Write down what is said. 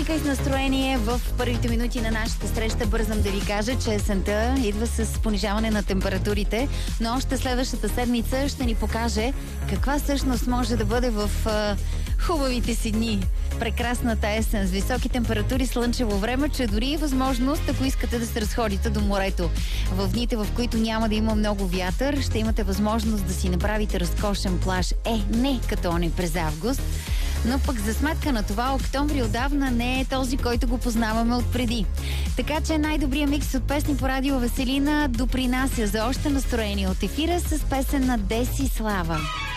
музика и с настроение в първите минути на нашата среща. Бързам да ви кажа, че есента идва с понижаване на температурите, но още следващата седмица ще ни покаже каква всъщност може да бъде в хубавите си дни. Прекрасната есен с високи температури, слънчево време, че дори е възможност, ако искате да се разходите до морето. В дните, в които няма да има много вятър, ще имате възможност да си направите разкошен плаж. Не като он през август, но пък за сметка на това октомври отдавна не е този, който го познаваме отпреди. Така че най-добрият микс от песни по радио Веселина допринася за още настроение от ефира с песен на Деси Слава.